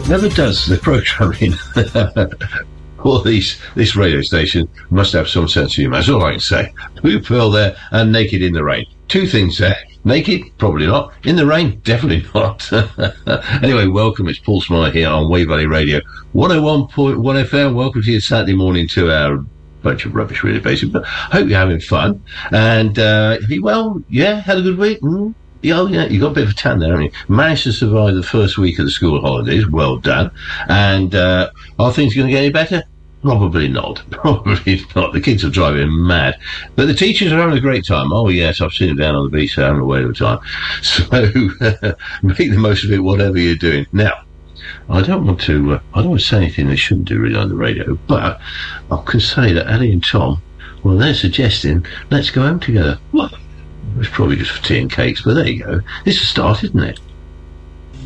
never does the programming. Well, this radio station must have some sense of humour. That's all I can say. Blue Pearl there and Naked in the Rain. Two things there. Naked? Probably not. In the rain? Definitely not. Anyway, welcome. It's Paul Smythe here on Wave Valley Radio 101.1 FM. Welcome to your Saturday morning 2 hour bunch of rubbish, really, basically. But I hope you're having fun. And, well, yeah, had a good week. Oh, yeah, you got a bit of a tan there, haven't you? Managed to survive the first week of the school holidays. Well done. And, are things going to get any better? Probably not. Probably not. The kids are driving mad. But the teachers are having a great time. Oh, yes, I've seen them down on the beach having a whale of a time. So, make the most of it, whatever you're doing. Now, I don't want to say anything they shouldn't do really on the radio, but I can say that Ellie and Tom, well, they're suggesting, let's go home together. Well, it's probably just for tea and cakes, but there you go. It's a start, isn't it?